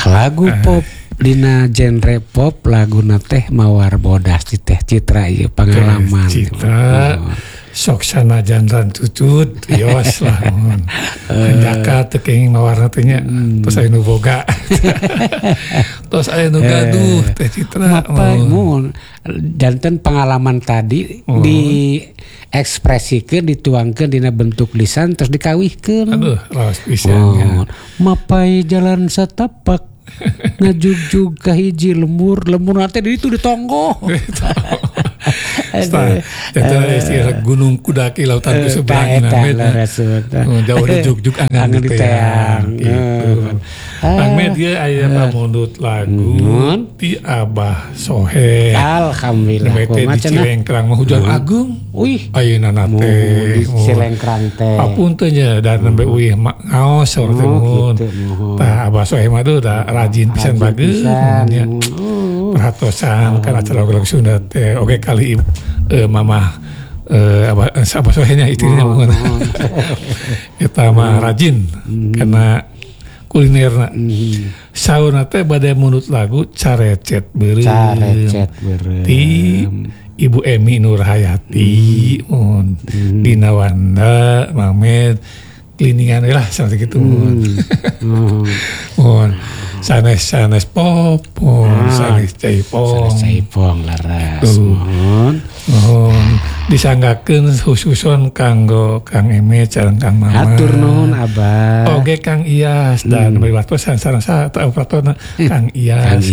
lagu pop dina genre pop laguna teh mawar bodas di Teh Citra ieu pengalaman. Citra sok sanajan rantutut yos lah mun. Handaka teu kenging mawarna teh nya. Terus aya nu boga. Terus aya nu gaduh Teh Citra. Mun janten pengalaman tadi diekspresikeun dituangkeun dina bentuk lisan terus dikawihkeun. Aduh, raos pisan. Mapai jalan setapak ngajug-jug ka hiji lemur nanti itu ditonggo. Jangan istilah gunung kudaki lautan ku seberang jauh juk-juk angan di teang gitu. Ahmed dia aya pamundut lagu ti Abah Sohe. Alhamdulillah. Bete di Cilengkrang mah hujan agung. Ayeuna nate Cilengkrang teh. Apunten nya dan nembe uih ngaos saur teh mun. Tah Abah Sohe mah tuh da rajin pisan bageus nya. Perhatosan kan acara lagu Sunda teh oge kali mama Abah Sohe nya istrinya mun. Eta mah rajin karena kulinerna. Sauna teh bade munut lagu Carecet Beureum. Ti Ibu Emi Nurhayati mun Dina Wanda Mamet kliningan lah seperti gitu mun. Sanes pop sanes caipong laras disanggakeun khususon kanggo Kang Eme sareng Kang Mama atur nuhun Abah oge Kang Iyas dan bariwatosan sareng operatorna Kang Iyas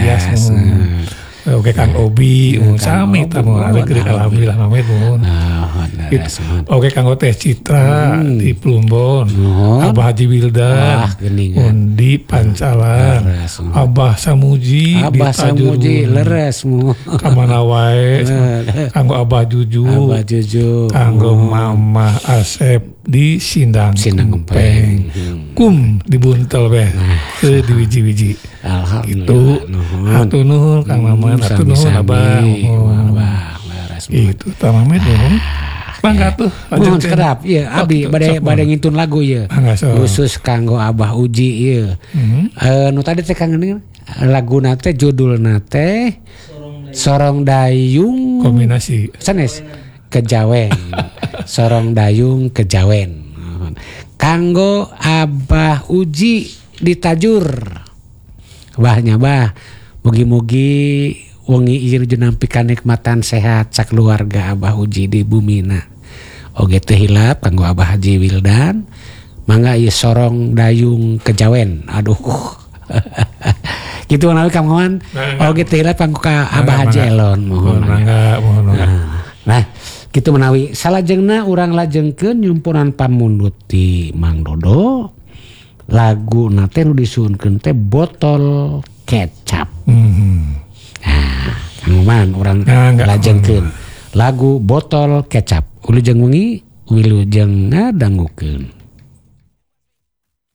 oke Kang Obi sami tamu ada gede alhamdulillah Mamet mun oke Kang Teh Citra di Plumbon Abah Haji Wildan di Pancalan Abah Samuji di Tajur leres mu kamana wae kanggo Abah Juju kanggo Mama Asep di Sindang Gempeng kum di Buntel beh ke di wiji-wiji itu atuh nuhun Kang Maman atuh nuhun Abah itu tamamet nuhun bangga tuh nuhun sedap ieu abdi bade ngintun lagu ieu khusus kanggo Abah Uji ieu nu tadi teh Kang laguna teh judulna teh Sorong Dayung kombinasi sanes Kejawen Sorong Dayung Kejawen kanggo Abah Uji di Tajur bahnya bah mugi-mugi wengi ieu nampi kanikmatan sehat sakeluarga Abah Uji di bumina oge teu hilap kanggo Abah Haji Wildan mangga ieu Sorong Dayung Kejawen aduh gitu nawi Kang Maman oge teu hilap kanggo ka Abah Haji Elon mohon nah kitu menawi salajengna urang lajengkeun nyumpunan pamundut ti Mang Dodo lagu nate nu disuunkeun teh Botol Kecap. Nah, Kang Man urang lajengkeun lagu Botol Kecap. Wilujeng wengi wilujeng ngadangukeun.